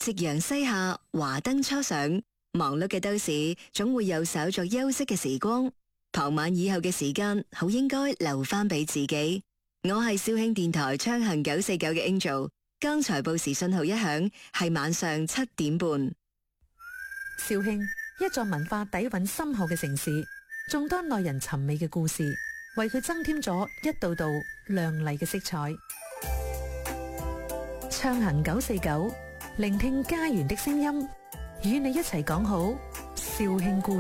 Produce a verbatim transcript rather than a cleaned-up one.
夕陽西下，華燈初上，忙碌嘅都市總會有稍作休息嘅時光。傍晚以後嘅時間，好應該留翻俾自己。我係兆慶電台昌行九四九嘅 Angel， 剛才報時信號一響，係晚上七點半。 肇慶，一座文化底蘊深厚嘅城市，眾多耐人尋味嘅故事，為佢增添咗一道道亮麗嘅色彩。昌行九四九，聆聽家園的聲音，與你一齊講好肇慶故事。